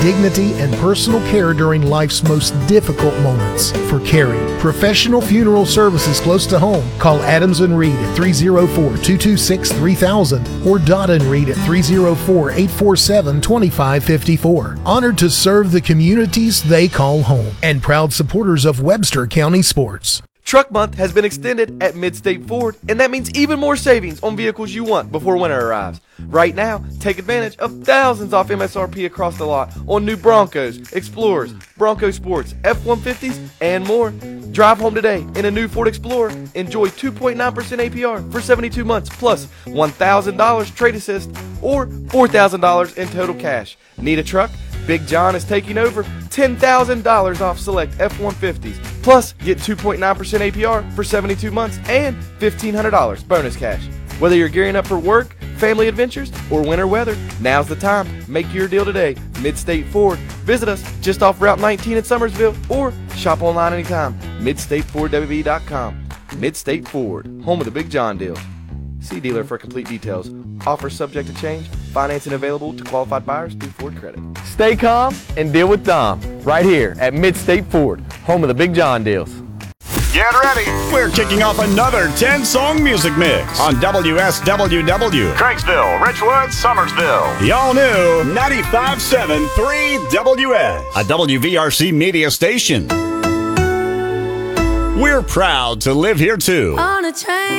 dignity, and personal care during life's most difficult moments. For caring, professional funeral services close to home, call Adams and Reed at 304-226-3000 or Dodd and Reed at 304-847-2554. Honored to serve the communities they call home, and proud supporters of Webster County sports. Truck Month has been extended at Midstate Ford, and that means even more savings on vehicles you want before winter arrives. Right now, take advantage of thousands off MSRP across the lot on new Broncos, Explorers, Bronco Sports, F-150s, and more. Drive home today in a new Ford Explorer. Enjoy 2.9% APR for 72 months plus $1,000 trade assist or $4,000 in total cash. Need a truck? Big John is taking over. $10,000 off select F-150s. Plus, get 2.9% APR for 72 months and $1,500 bonus cash. Whether you're gearing up for work, family adventures, or winter weather, now's the time. Make your deal today. Midstate Ford. Visit us just off Route 19 in Summersville or shop online anytime. MidstateFordWV.com. Midstate Ford, home of the Big John deals. See dealer for complete details. Offer subject to change. Financing available to qualified buyers through Ford Credit. Stay calm and deal with Dom right here at Midstate Ford, home of the Big John deals. Get ready. We're kicking off another 10-song music mix on WSWW. Craigksville, Richwood, Summersville. The all-new 95.7 3WS, a WVRC media station. We're proud to live here, too. On a train.